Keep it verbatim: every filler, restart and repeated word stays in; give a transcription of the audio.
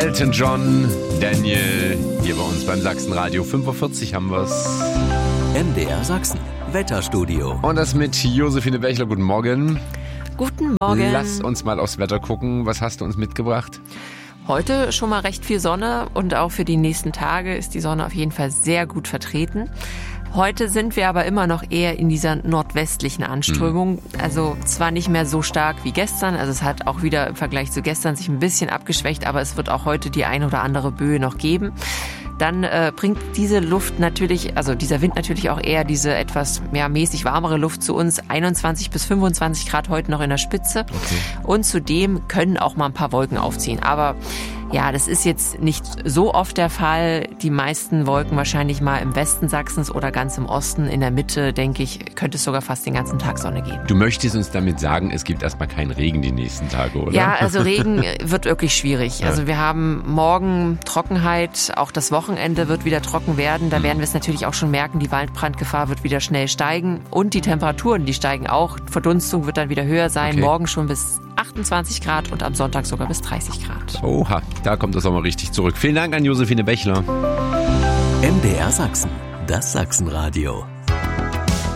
Elton John, Daniel, hier bei uns beim Sachsenradio. fünf Uhr vierzig haben wir's. M D R Sachsen, Wetterstudio. Und das mit Josephine Bechler. Guten Morgen. Guten Morgen. Lass uns mal aufs Wetter gucken. Was hast du uns mitgebracht? Heute schon mal recht viel Sonne und auch für die nächsten Tage ist die Sonne auf jeden Fall sehr gut vertreten. Heute sind wir aber immer noch eher in dieser nordwestlichen Anströmung. Mhm. Also zwar nicht mehr so stark wie gestern, also es hat auch wieder im Vergleich zu gestern sich ein bisschen abgeschwächt, aber es wird auch heute die ein oder andere Böe noch geben. Dann äh, bringt diese Luft natürlich, also dieser Wind natürlich auch eher diese etwas ja, mäßig warmere Luft zu uns. einundzwanzig bis fünfundzwanzig Grad heute noch in der Spitze. Okay. Und zudem können auch mal ein paar Wolken aufziehen. Aber ja, das ist jetzt nicht so oft der Fall. Die meisten Wolken wahrscheinlich mal im Westen Sachsens oder ganz im Osten. In der Mitte, denke ich, könnte es sogar fast den ganzen Tag Sonne geben. Du möchtest uns damit sagen, es gibt erstmal keinen Regen die nächsten Tage, oder? Ja, also Regen wird wirklich schwierig. Also wir haben morgen Trockenheit, auch das Wochenende wird wieder trocken werden. Da werden wir es natürlich auch schon merken, die Waldbrandgefahr wird wieder schnell steigen. Und die Temperaturen, die steigen auch. Verdunstung wird dann wieder höher sein. Okay. Morgen schon bis achtundzwanzig Grad und am Sonntag sogar bis dreißig Grad. Oha, da kommt das auch mal richtig zurück. Vielen Dank an Josephine Bechler. M D R Sachsen, das Sachsenradio.